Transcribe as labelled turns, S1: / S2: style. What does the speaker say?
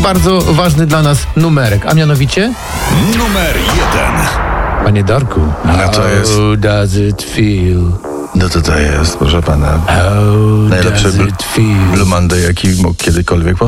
S1: bardzo ważny dla nas numerek, a mianowicie...
S2: Numer 1.
S1: Panie Darku,
S2: No to jest...
S1: how does it feel?
S2: No to jest, proszę pana,
S1: How
S2: najlepszy
S1: does it feel?
S2: Blue Monday, jaki mógł kiedykolwiek